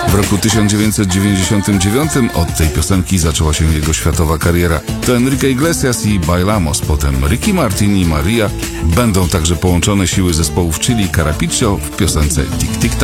W roku 1999 od tej piosenki zaczęła się jego światowa kariera. To Enrique Iglesias i Bailamos, potem Ricky Martin i Maria. Będą także połączone siły zespołów Chili i Carapiccio w piosence Tic Tic Tac.